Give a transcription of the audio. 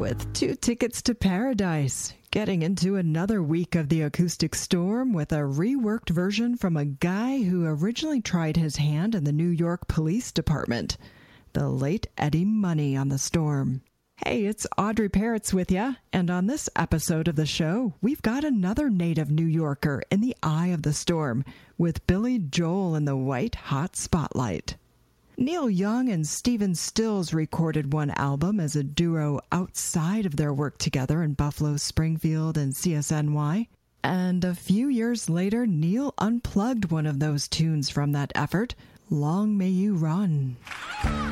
with 2 tickets to paradise, getting into another week of the Acoustic Storm with a reworked version from a guy who originally tried his hand in the New York Police Department, the late Eddie Money on the Storm. Hey, it's Audrey Parrots with ya, and on this episode of the show, we've got another native New Yorker in the eye of the storm, with Billy Joel in the white hot spotlight. Neil Young and Stephen Stills recorded one album as a duo outside of their work together in Buffalo, Springfield, and CSNY. And a few years later, Neil unplugged one of those tunes from that effort, Long May You Run.